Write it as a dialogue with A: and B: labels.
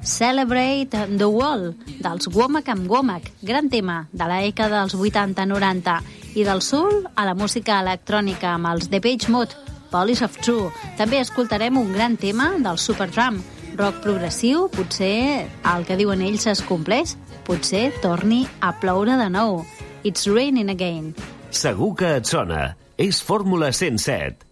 A: Celebrate the World, dels Womack and Womack, gran tema de la dècada dels 80-90, i del soul a la música electrònica amb els Depeche Mode, Police of True. També escoltarem un gran tema del Supertramp, rock progressiu, potser el que diuen ells es compleix, potser torni a ploure de nou. It's Raining Again.
B: Segur que et sona. És Fórmula 107.